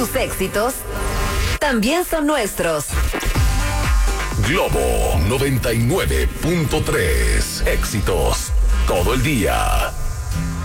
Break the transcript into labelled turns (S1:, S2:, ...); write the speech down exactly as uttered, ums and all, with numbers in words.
S1: Tus éxitos también son nuestros.
S2: Globo noventa y nueve punto tres. Éxitos todo el día.